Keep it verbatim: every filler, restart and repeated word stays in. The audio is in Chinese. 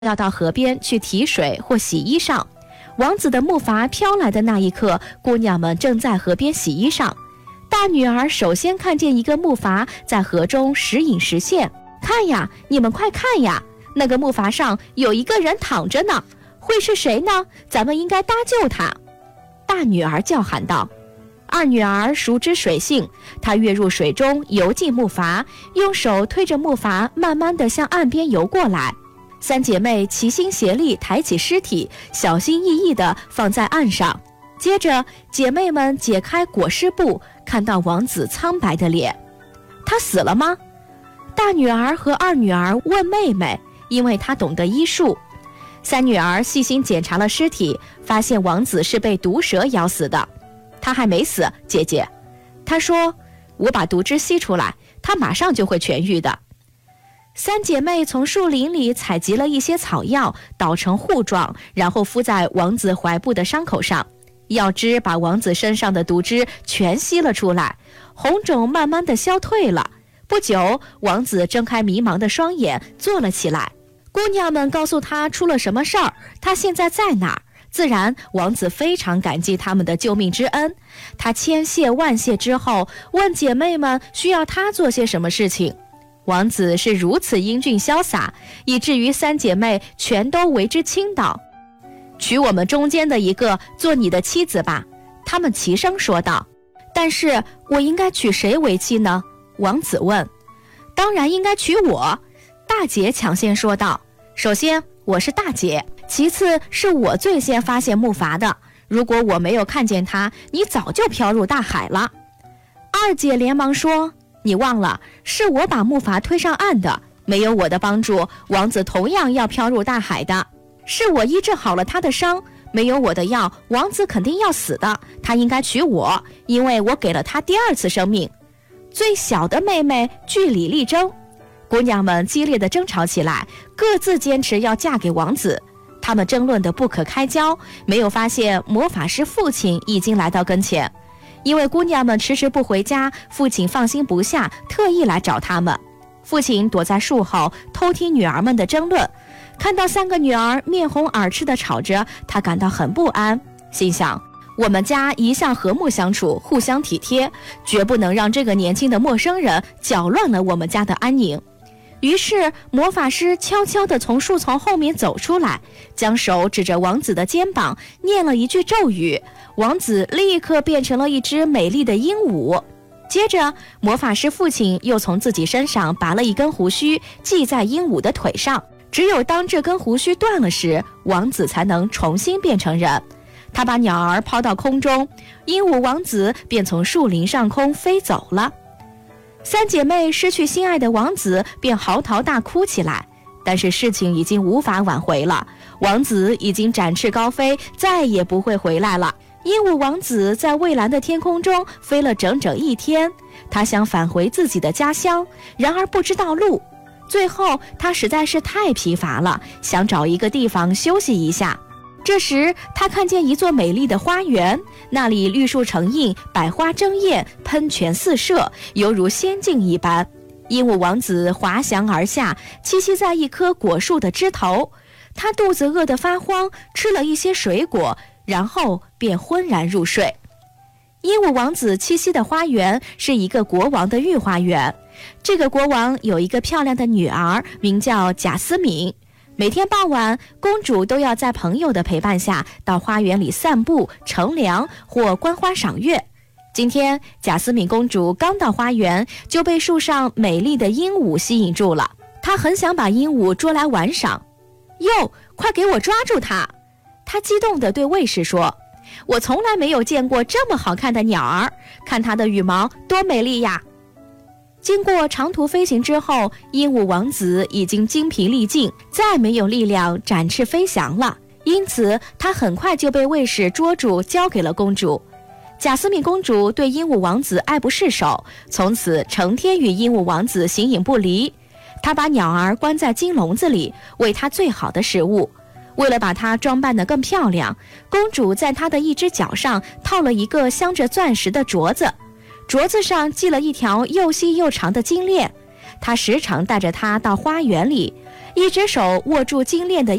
要到河边去提水或洗衣裳。王子的木筏飘来的那一刻，姑娘们正在河边洗衣裳。大女儿首先看见一个木筏在河中时隐时现，看呀，你们快看呀，那个木筏上有一个人躺着呢，会是谁呢？咱们应该搭救他。大女儿叫喊道。二女儿熟知水性，她跃入水中，游进木筏，用手推着木筏慢慢地向岸边游过来。三姐妹齐心协力抬起尸体，小心翼翼地放在岸上。接着姐妹们解开裹尸布，看到王子苍白的脸。他死了吗？大女儿和二女儿问妹妹，因为她懂得医术。三女儿细心检查了尸体，发现王子是被毒蛇咬死的。他还没死，姐姐。她说，我把毒汁吸出来，他马上就会痊愈的。三姐妹从树林里采集了一些草药，捣成糊状，然后敷在王子怀部的伤口上。药汁把王子身上的毒汁全吸了出来，红肿慢慢地消退了。不久，王子睁开迷茫的双眼，坐了起来。姑娘们告诉他出了什么事儿，他现在在哪儿。自然，王子非常感激他们的救命之恩。他千谢万谢之后，问姐妹们需要他做些什么事情。王子是如此英俊潇洒，以至于三姐妹全都为之倾倒。娶我们中间的一个做你的妻子吧，他们齐声说道。但是我应该娶谁为妻呢？王子问。当然应该娶我，大姐抢先说道。首先我是大姐，其次是我最先发现木筏的，如果我没有看见它，你早就飘入大海了。二姐连忙说，你忘了，是我把木筏推上岸的，没有我的帮助，王子同样要飘入大海的。是我医治好了他的伤，没有我的药，王子肯定要死的，他应该娶我，因为我给了他第二次生命。最小的妹妹据理力争，姑娘们激烈地争吵起来，各自坚持要嫁给王子。他们争论得不可开交，没有发现魔法师父亲已经来到跟前。因为姑娘们迟迟不回家，父亲放心不下，特意来找他们。父亲躲在树后偷听女儿们的争论，看到三个女儿面红耳赤地吵着，他感到很不安，心想，我们家一向和睦相处，互相体贴，绝不能让这个年轻的陌生人搅乱了我们家的安宁。于是魔法师悄悄地从树丛后面走出来，将手指着王子的肩膀，念了一句咒语，王子立刻变成了一只美丽的鹦鹉。接着魔法师父亲又从自己身上拔了一根胡须，系在鹦鹉的腿上，只有当这根胡须断了时，王子才能重新变成人。他把鸟儿抛到空中，鹦鹉王子便从树林上空飞走了。三姐妹失去心爱的王子，便嚎啕大哭起来。但是事情已经无法挽回了，王子已经展翅高飞，再也不会回来了。鹦鹉王子在蔚蓝的天空中飞了整整一天，他想返回自己的家乡，然而不知道路。最后他实在是太疲乏了，想找一个地方休息一下。这时他看见一座美丽的花园，那里绿树成荫，百花争艳，喷泉四射，犹如仙境一般。鹦鹉王子滑翔而下，栖息在一棵果树的枝头。他肚子饿得发慌，吃了一些水果，然后便昏然入睡。鹦鹉王子栖息的花园是一个国王的御花园，这个国王有一个漂亮的女儿，名叫贾斯敏。每天傍晚，公主都要在朋友的陪伴下到花园里散步、乘凉或观花赏月。今天贾斯敏公主刚到花园，就被树上美丽的鹦鹉吸引住了。她很想把鹦鹉捉来玩赏。哟，快给我抓住它！她激动地对卫士说，我从来没有见过这么好看的鸟儿，看它的羽毛多美丽呀！经过长途飞行之后，鹦鹉王子已经精疲力尽，再没有力量展翅飞翔了，因此他很快就被卫士捉住，交给了公主。贾斯敏公主对鹦鹉王子爱不释手，从此成天与鹦鹉王子形影不离。她把鸟儿关在金笼子里，喂它最好的食物。为了把它装扮得更漂亮，公主在它的一只脚上套了一个镶着钻石的镯子，镯子上系了一条又细又长的金链。她时常带着它到花园里， 一只手握住金链的